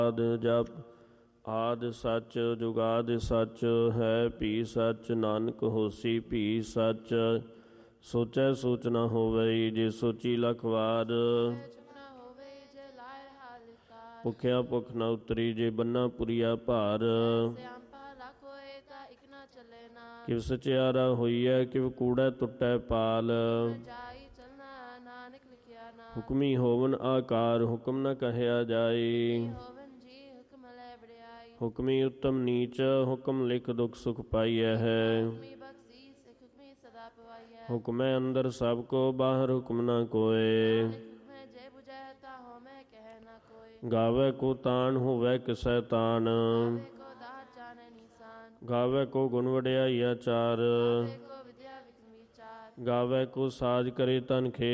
ਆਦ ਜਪ ਆਦ ਸੱਚ ਜੁਗਾਦ ਸੱਚ ਹੈ ਭੀ ਸੱਚ ਨਾਨਕ ਹੋਸੀ ਭੀ ਸੱਚ ਸੋਚੈ ਸੋਚ ਨਾ ਹੋਵੇ ਜੇ ਸੋਚੀ ਲੱਖ ਵਾਰ ਭੁਖਿਆ ਭੁਖ ਨਾ ਉਤਰੀ ਜੇ ਬੰਨਾ ਪੁਰੀਆ ਭਾਰ ਕਿਵ ਸਚਿਆਰਾ ਹੋਈਐ ਕਿਵ ਕੂੜੈ ਟੁੱਟੈ ਪਾਲ ਹੁਕਮੀ ਹੋਵਨ ਆਕਾਰ ਹੁਕਮ ਨ ਕਹਿਆ ਜਾਏ ਹੁਕਮੀ ਉੱਤਮ ਨੀਚ ਹੁਕਮ ਲਿਖ ਦੁਖ ਸੁਖ ਪਾਈਐ ਹੈ ਹੁਕਮੈ ਅੰਦਰ ਸਭ ਕੋ ਬਾਹਰ ਹੁਕਮ ਨਾ ਕੋਏ ਗਾਵੇ ਕੋ ਤਾਣ ਹੋਵੇ ਕਿਸੈ ਤਾਣ ਗਾਵੇ ਕੋ ਗੁਣ ਵਡਿਆਈ ਆਚਾਰ ਗਾਵੇ ਕੋ ਸਾਜ ਕਰੇ ਤਨ ਖੇ